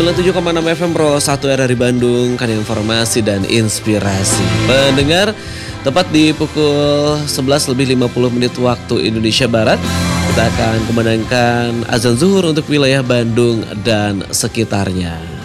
97,6 FM Pro 1 RRI Bandung, kan informasi dan inspirasi. Pendengar, tepat di pukul 11 lebih 50 menit waktu Indonesia Barat, kita akan kumandangkan azan zuhur untuk wilayah Bandung dan sekitarnya.